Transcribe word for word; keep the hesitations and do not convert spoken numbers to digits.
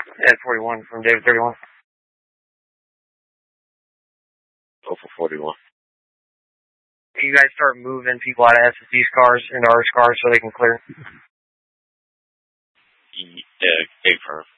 Ed forty-one from David thirty-one. Go for forty-one. You guys start moving people out of S S D's cars into our cars so they can clear. Yeah, A firm.